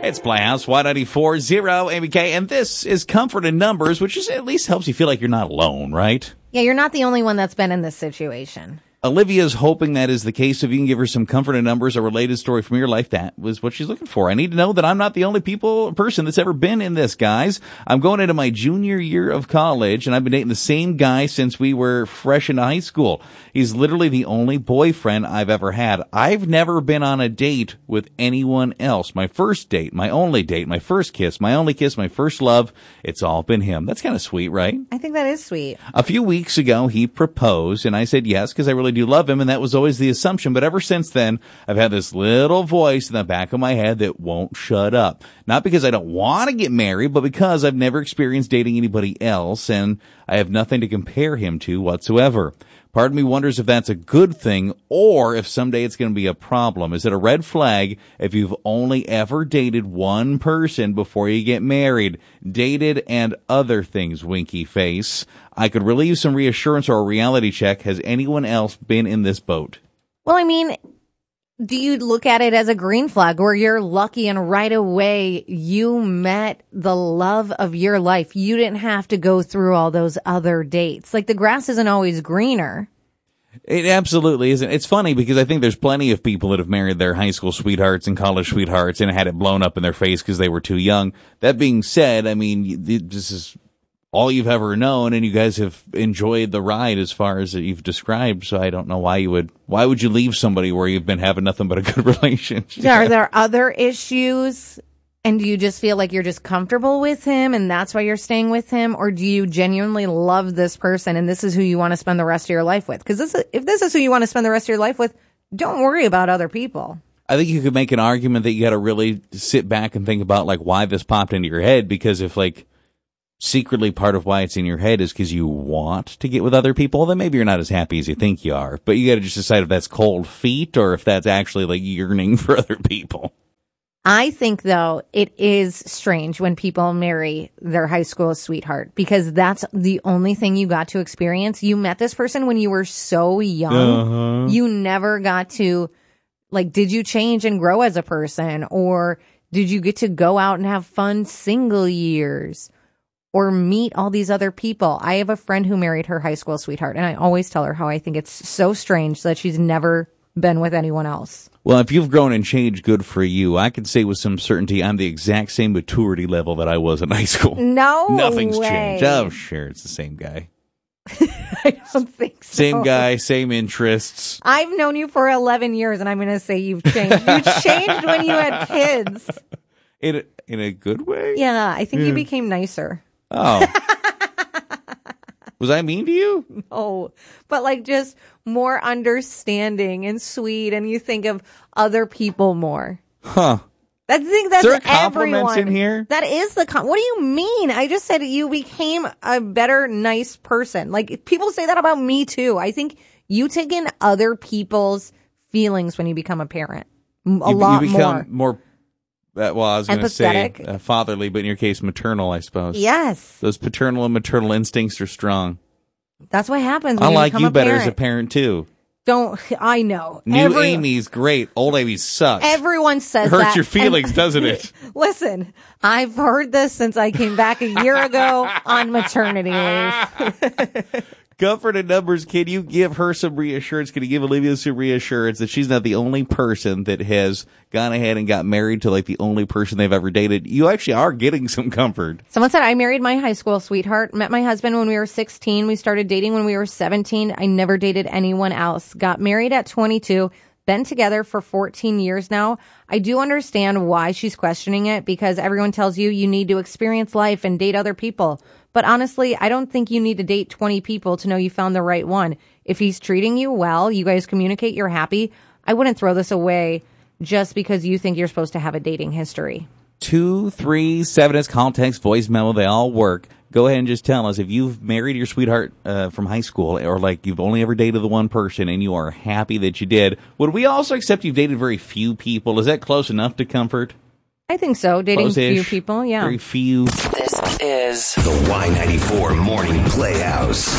It's Playhouse 194.0 ABK, and this is Comfort in Numbers, which is at least helps you feel like you're not alone, right? Yeah, you're not the only one that's been in this situation. Olivia's hoping that is the case. If you can give her some comfort in numbers, a related story from your life, that was what she's looking for. I need to know that I'm not the only person that's ever been in this, guys. I'm going into my junior year of college, and I've been dating the same guy since we were fresh into high school. He's literally the only boyfriend I've ever had. I've never been on a date with anyone else. My first date, my only date, my first kiss, my only kiss, my first love, it's all been him. That's kind of sweet, right? I think that is sweet. A few weeks ago, he proposed, and I said yes, because I really do love him, and that was always the assumption. But ever since then, I've had this little voice in the back of my head that won't shut up. Not because I don't want to get married, but because I've never experienced dating anybody else, and I have nothing to compare him to whatsoever. Part of me wonders if that's a good thing, or if someday it's going to be a problem. Is it a red flag if you've only ever dated one person before you get married? Dated and other things, winky face. I could really use some reassurance or a reality check. Has anyone else been in this boat? Well, I mean, do you look at it as a green flag where you're lucky and right away you met the love of your life? You didn't have to go through all those other dates. Like, the grass isn't always greener. It absolutely isn't. It's funny because I think there's plenty of people that have married their high school sweethearts and college sweethearts and had it blown up in their face because they were too young. That being said, I mean, this is all you've ever known, and you guys have enjoyed the ride as far as you've described. So I don't know why would you leave somebody where you've been having nothing but a good relationship? Are there other issues? And do you just feel like you're just comfortable with him and that's why you're staying with him? Or do you genuinely love this person and this is who you want to spend the rest of your life with? Because if this is who you want to spend the rest of your life with, don't worry about other people. I think you could make an argument that you got to really sit back and think about like why this popped into your head. Because if like secretly part of why it's in your head is because you want to get with other people, then maybe you're not as happy as you think you are. But you got to just decide if that's cold feet or if that's actually like yearning for other people. I think, though, it is strange when people marry their high school sweetheart because that's the only thing you got to experience. You met this person when you were so young. Uh-huh. You never got to, like, did you change and grow as a person? Or did you get to go out and have fun single years? Or meet all these other people? I have a friend who married her high school sweetheart, and I always tell her how I think it's so strange that she's never been with anyone else. Well, if you've grown and changed, good for you. I can say with some certainty I'm the exact same maturity level that I was in high school. No Nothing's way. changed. Oh, sure, it's the same guy. I don't think so. Same guy, same interests. I've known you for 11 years, and I'm going to say you've changed. You changed when you had kids. In a good way? Yeah, I think you became nicer. Oh. Was I mean to you? No, but like just more understanding and sweet, and you think of other people more. Huh. I think that's is there compliments everyone. In here? That is what do you mean? I just said you became a better, nice person. Like, people say that about me too. I think you take in other people's feelings when you become a parent. You become more well, I was going to say empathetic. Fatherly, but in your case, maternal, I suppose. Yes. Those paternal and maternal instincts are strong. That's what happens when I you like become you a better parent. as a parent, too. I know. New Amy's great. Old Amy sucks. Everyone says that. It that. hurts your feelings, doesn't it? Listen, I've heard this since I came back a year ago on maternity leave. Comfort in numbers. Can you give her some reassurance? Can you give Olivia some reassurance that she's not the only person that has gone ahead and got married to like the only person they've ever dated? You actually are getting some comfort. Someone said, I married my high school sweetheart, met my husband when we were 16. We started dating when we were 17. I never dated anyone else. Got married at 22. Been together for 14 years now. I do understand why she's questioning it because everyone tells you need to experience life and date other people. But honestly, I don't think you need to date 20 people to know you found the right one. If he's treating you well, you guys communicate, you're happy, I wouldn't throw this away just because you think you're supposed to have a dating history. 237 is call, text, voice memo. They all work. Go ahead and just tell us if you've married your sweetheart from high school or like you've only ever dated the one person and you are happy that you did. Would we also accept you've dated very few people? Is that close enough to comfort? I think so. Dating Close-ish. few people, yeah. Very few. This is the Y94 Morning Playhouse.